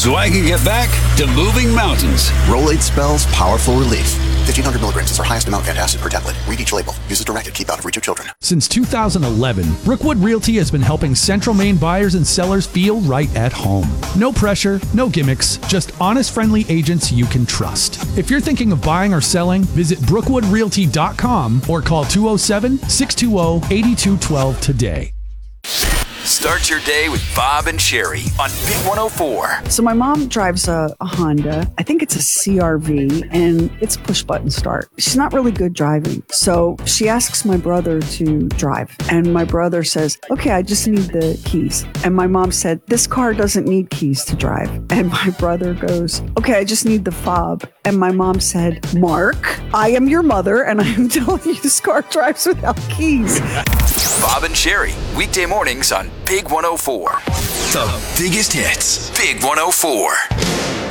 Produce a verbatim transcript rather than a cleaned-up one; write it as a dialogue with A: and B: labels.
A: so I can get back to moving mountains.
B: Rolate spells powerful relief. fifteen hundred milligrams is our highest amount of antacid per tablet. Read each label. Use as directed. Keep out of reach of children.
C: Since two thousand eleven, Brookwood Realty has been helping Central Maine buyers and sellers feel right at home. No pressure, no gimmicks, just honest, friendly agents you can trust. If you're thinking of buying or selling, visit brookwood realty dot com or call two oh seven, six two zero, eight two one two today.
D: Start your day with Bob and Sherry on Big one oh four.
E: So my mom drives a, a Honda. I think it's a C R V, and it's push button start. She's not really good driving. So she asks my brother to drive. And my brother says, okay, I just need the keys. And my mom said, this car doesn't need keys to drive. And my brother goes, okay, I just need the fob. And my mom said, Mark, I am your mother, and I am telling you this car drives without keys.
D: Bob and Sherry, weekday mornings on Big one oh four. The biggest hits, Big one oh four.